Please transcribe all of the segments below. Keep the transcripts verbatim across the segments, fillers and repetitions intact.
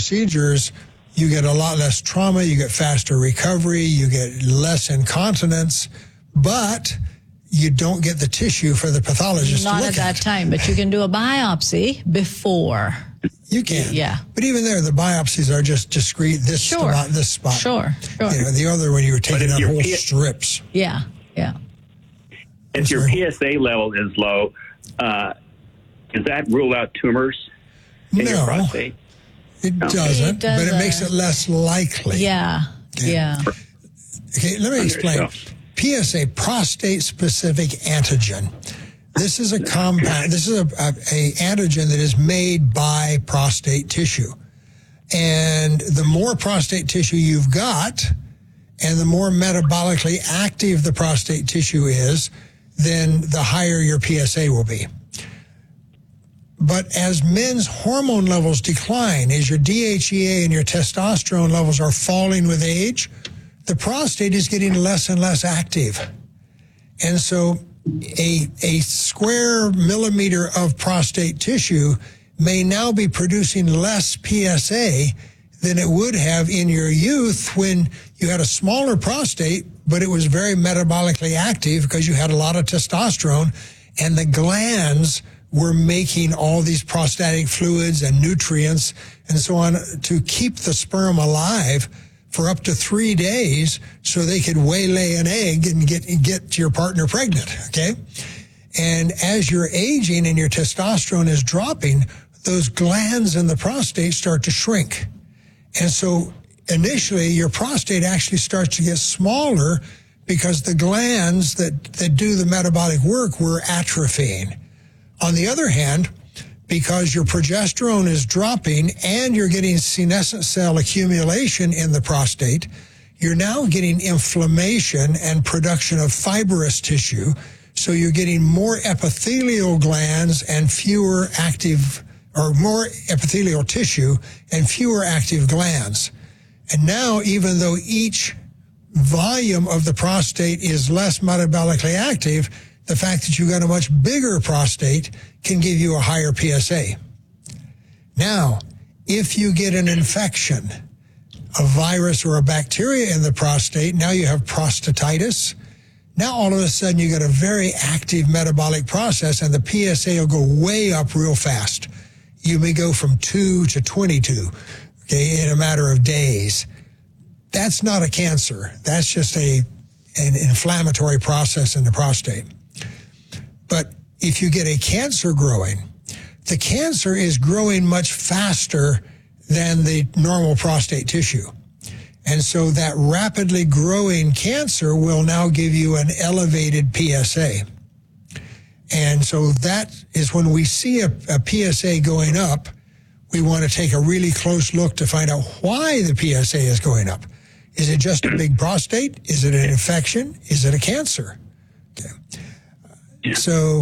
procedures, you get a lot less trauma, you get faster recovery, you get less incontinence, but you don't get the tissue for the pathologist Not to look at that at. time, but you can do a biopsy before. You can. Yeah. But even there, the biopsies are just discrete, this Sure. spot, this spot. Sure, sure. You know, the other one, you were taking if out your whole P- strips. Yeah, yeah. If your sorry. P S A level is low, uh, does that rule out tumors in your No, prostate? it No. doesn't, It but it doesn't. makes it less likely. Yeah, Okay. yeah. Okay, let me explain. Yourself. P S A, prostate-specific antigen. This is a compound. This is a, a, a antigen that is made by prostate tissue. And the more prostate tissue you've got, and the more metabolically active the prostate tissue is, then the higher your P S A will be. But as men's hormone levels decline, as your D H E A and your testosterone levels are falling with age, the prostate is getting less and less active. And so a, a square millimeter of prostate tissue may now be producing less P S A than it would have in your youth when you had a smaller prostate, but it was very metabolically active because you had a lot of testosterone, and the glands were making all these prostatic fluids and nutrients and so on to keep the sperm alive for up to three days so they could waylay an egg and get get your partner pregnant, okay? And as you're aging and your testosterone is dropping, those glands in the prostate start to shrink. And so initially your prostate actually starts to get smaller because the glands that, that do the metabolic work were atrophying. On the other hand, because your progesterone is dropping and you're getting senescent cell accumulation in the prostate, you're now getting inflammation and production of fibrous tissue. So you're getting more epithelial glands and fewer active, or more epithelial tissue and fewer active glands. And now, even though each volume of the prostate is less metabolically active, the fact that you've got a much bigger prostate can give you a higher P S A. Now, if you get an infection, a virus or a bacteria in the prostate, now you have prostatitis. Now all of a sudden you got a very active metabolic process and the P S A will go way up real fast. You may go from two to twenty-two, okay, in a matter of days. That's not a cancer. That's just a an inflammatory process in the prostate. But if you get a cancer growing, the cancer is growing much faster than the normal prostate tissue. And so that rapidly growing cancer will now give you an elevated P S A. And so that is when we see a, a P S A going up, we want to take a really close look to find out why the P S A is going up. Is it just a big prostate? Is it an infection? Is it a cancer? Okay. Yeah. So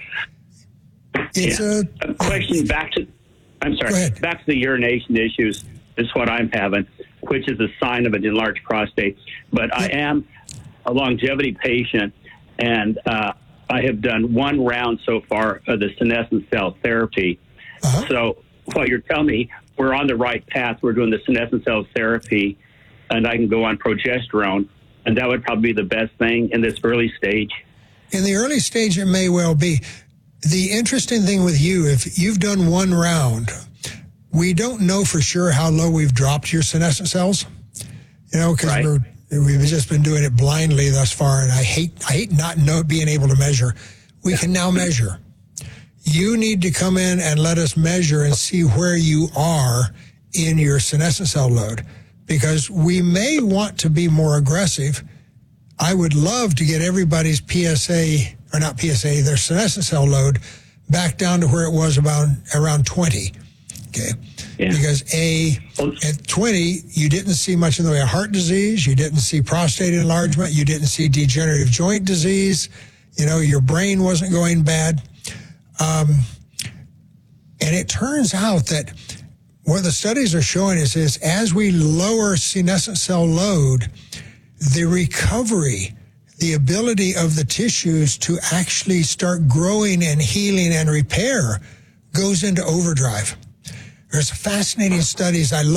it's yeah. a, a question back to, I'm sorry, Go ahead. back to the urination issues. This is what I'm having, which is a sign of an enlarged prostate. But I am a longevity patient, and uh, I have done one round so far of the senescent cell therapy. Uh-huh. So what you're telling me, we're on the right path. We're doing the senescent cell therapy, and I can go on progesterone, and that would probably be the best thing in this early stage. In the early stage, it may well be. The interesting thing with you, if you've done one round, we don't know for sure how low we've dropped your senescent cells, you know, because Right. we've just been doing it blindly thus far, and I hate I hate not know, being able to measure. We can now measure. You need to come in and let us measure and see where you are in your senescent cell load, because we may want to be more aggressive. I would love to get everybody's P S A, or not P S A, their senescent cell load back down to where it was about around twenty. Okay. Yeah. Because A, at twenty, you didn't see much in the way of heart disease. You didn't see prostate enlargement. You didn't see degenerative joint disease. You know, your brain wasn't going bad. Um, and it turns out that what the studies are showing is, is as we lower senescent cell load, the recovery, the ability of the tissues to actually start growing and healing and repair goes into overdrive. There's fascinating studies. I love